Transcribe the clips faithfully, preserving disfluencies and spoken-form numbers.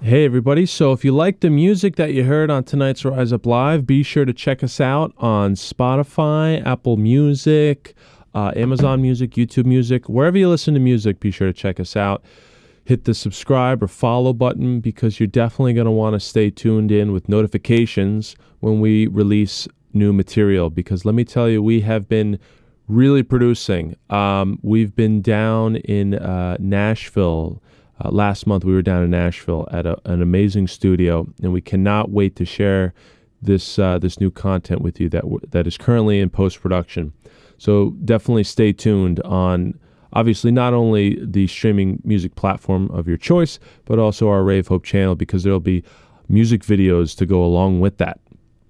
Hey everybody, so if you like the music that you heard on tonight's Rise Up Live, be sure to check us out on Spotify, Apple Music, uh, Amazon Music, YouTube Music, wherever you listen to music, be sure to check us out. Hit the subscribe or follow button because you're definitely going to want to stay tuned in with notifications when we release new material, because let me tell you, we have been really producing. Um, we've been down in uh, Nashville. Uh, last month we were down in Nashville at a, an amazing studio, and we cannot wait to share this uh, this new content with you that w- that is currently in post-production. So definitely stay tuned on, obviously, not only the streaming music platform of your choice, but also our Ray of Hope channel, because there'll be music videos to go along with that.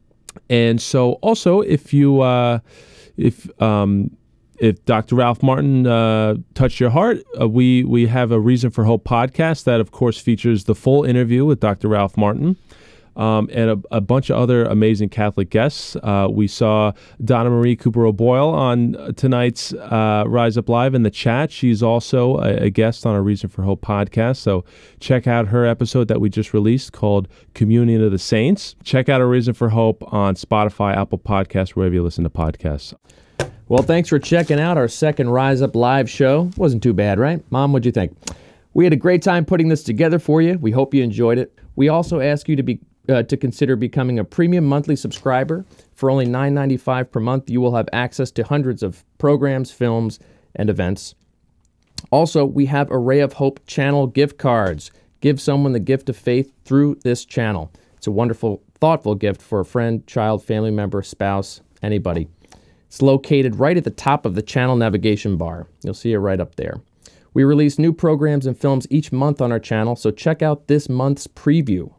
And so also, if you uh, if um, If Doctor Ralph Martin uh, touched your heart, uh, we we have a Reason for Hope podcast that, of course, features the full interview with Doctor Ralph Martin um, and a, a bunch of other amazing Catholic guests. Uh, we saw Donna Marie Cooper O'Boyle on tonight's uh, Rise Up Live in the chat. She's also a, a guest on a Reason for Hope podcast, so check out her episode that we just released called Communion of the Saints. Check out a Reason for Hope on Spotify, Apple Podcasts, wherever you listen to podcasts. Well, thanks for checking out our second Rise Up Live show. Wasn't too bad, right? Mom, what'd you think? We had a great time putting this together for you. We hope you enjoyed it. We also ask you to be uh, to consider becoming a premium monthly subscriber. For only nine ninety-five per month, you will have access to hundreds of programs, films, and events. Also, we have a Ray of Hope channel gift cards. Give someone the gift of faith through this channel. It's a wonderful, thoughtful gift for a friend, child, family member, spouse, anybody. It's located right at the top of the channel navigation bar. You'll see it right up there. We release new programs and films each month on our channel, so check out this month's preview